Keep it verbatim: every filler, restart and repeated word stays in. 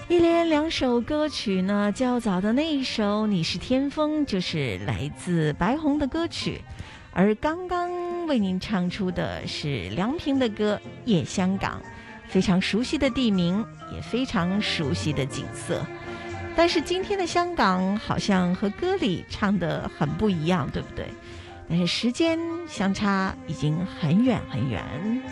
一连两首歌曲呢，较早的那一首《你是天风》就是来自白虹的歌曲，而刚刚为您唱出的是梁平的歌《夜香港》，非常熟悉的地名，也非常熟悉的景色。但是今天的香港好像和歌里唱的很不一样，对不对？但是时间相差已经很远很远。